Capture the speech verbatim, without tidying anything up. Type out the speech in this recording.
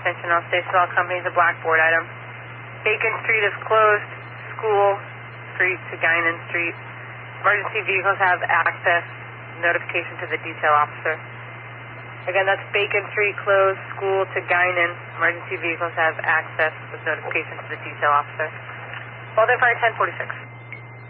Attention all station, all companies, a blackboard item. Bacon Street is closed. School Street to Guinan Street. Emergency vehicles have access. Notification to the detail officer. Again, that's Bacon Street closed. School to Guinan. Emergency vehicles have access with notification to the detail officer. Walden Fire ten forty-six.